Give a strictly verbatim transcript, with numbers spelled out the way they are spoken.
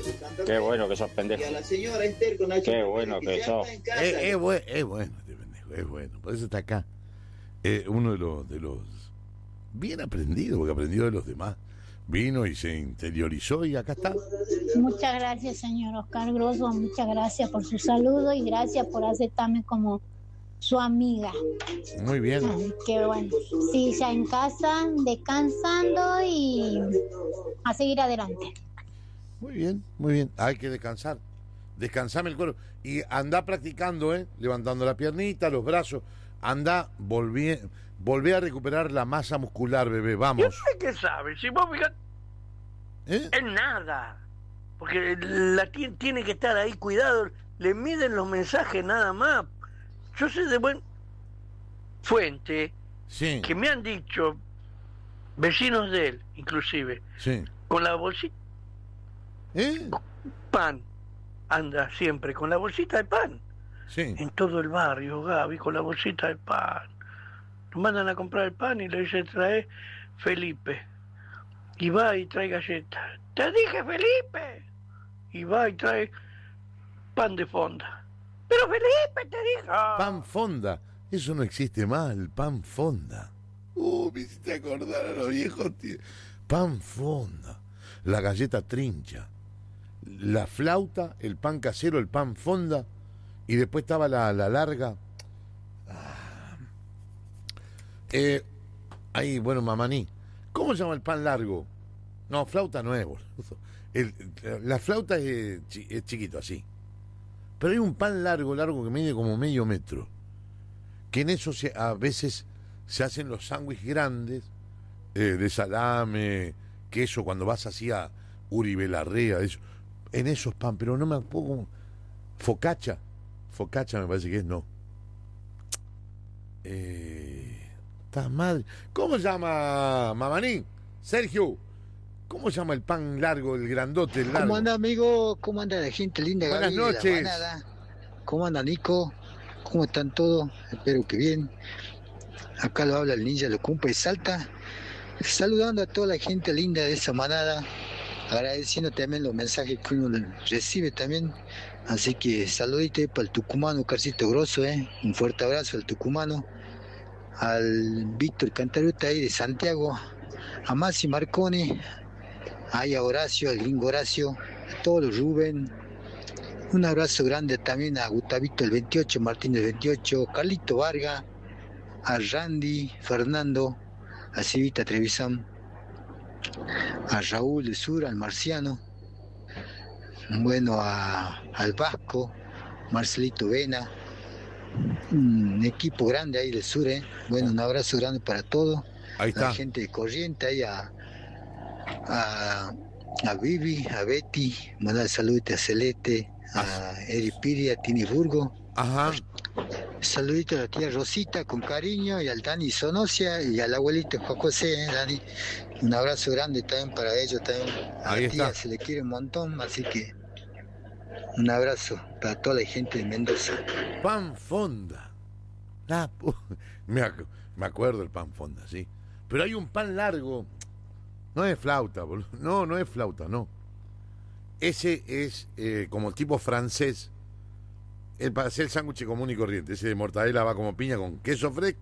Qué bueno que sos pendejo. Y a la señora Esther con Nacho. Qué bueno que sos. Es, es, buen, es bueno este pendejo, es bueno. Por eso está acá. Eh, uno de los, de los bien aprendido, porque aprendió de los demás. Vino y se interiorizó y acá está. Muchas gracias, señor Oscar Grosso. Muchas gracias por su saludo y gracias por aceptarme como su amiga. Muy bien. Así que bueno, sí, ya en casa, descansando y a seguir adelante. Muy bien, muy bien. Hay que descansar. Descansame el cuerpo. Y anda practicando, ¿eh? Levantando la piernita, los brazos. Anda, volví, volví a recuperar la masa muscular, bebé. Vamos. ¿Y usted qué sabe? Si vos fijate, ¿Eh? es nada. Porque la tiene, tiene que estar ahí, cuidado. Le miden los mensajes nada más. Yo sé de buen fuente Sí. que me han dicho, vecinos de él, inclusive, Sí. con la bolsita ¿Eh? pan, anda siempre con la bolsita de pan. Sí. En todo el barrio, Gaby, con la bolsita de pan. Nos mandan a comprar el pan y le dice, trae Felipe. Y va y trae galletas. ¡Te dije, Felipe! Y va y trae pan de fonda. ¡Pero Felipe, te dije! Pan fonda. Eso no existe más, el pan fonda. Uh, me hiciste acordar a los viejos tío. Pan fonda. La galleta trincha. La flauta, el pan casero, el pan fonda. Y después estaba la, la larga. Ah. Eh, ahí, bueno, mamaní. ¿Cómo se llama el pan largo? No, flauta no es, boludo. El, la flauta es, es chiquito, así. Pero hay un pan largo, largo que mide como medio metro. Que en eso se, a veces se hacen los sándwiches grandes, eh, de salame, queso, cuando vas así a Uribe Larrea, eso. En esos pan, pero no me acuerdo. Focaccia. Focaccia me parece que es, no. Eh, está mal. ¿Cómo se llama, Mamaní? Sergio. ¿Cómo se llama el pan largo, el grandote, el largo? ¿Cómo anda, amigo? ¿Cómo anda la gente linda? Buenas Gaby, de la noches. manada? ¿Cómo anda, Nico? ¿Cómo están todos? Espero que bien. Acá lo habla el ninja Locumpa y Salta. Saludando a toda la gente linda de esa manada. Agradeciendo también los mensajes que uno recibe también. Así que saludito para el tucumano Carcito Grosso, ¿eh? Un fuerte abrazo al tucumano. Al Víctor Cantaruta ahí de Santiago. A Masi Marconi. Ahí a Horacio, al gringo Horacio. A todos los Rubén. Un abrazo grande también a Gustavito el veintiocho, Martín el veintiocho, Carlito Vargas, a Randy, Fernando, a Civita Trevisan, a Raúl de Sur, al Marciano, bueno, a, al Vasco, Marcelito Vena, un equipo grande ahí del sur, ¿eh? Bueno, un abrazo grande para todos, Ahí está. la gente de Corriente, ahí a, a, a Vivi, a Betty, mandar saludos a Celeste, a Eri Piri, a Tini Burgo. Ajá. Saludito a la tía Rosita con cariño y al Dani Sonosia y al abuelito Juan José, ¿eh, Dani? Un abrazo grande también para ellos también. A Ahí la tía está. se le quiere un montón, así que un abrazo para toda la gente de Mendoza. Pan fonda. La pu- me, ac- me acuerdo el pan fonda, sí. Pero hay un pan largo. No es flauta, boludo. No, no es flauta, no. Ese es eh, como tipo francés. El, para hacer el sándwich común y corriente. Ese de mortadela va como piña con queso fresco.